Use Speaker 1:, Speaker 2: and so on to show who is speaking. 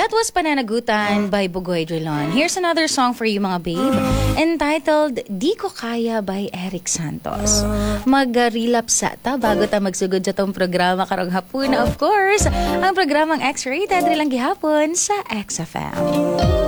Speaker 1: That was Pananagutan by Bugoy Drilon. Here's another song for you mga babe, entitled Di Ko Kaya by Eric Santos. Mag-relapse ta bago ta magsugod sa tong programa karong hapon. Of course, ang programang X-Rated rilang gihapon sa XFM.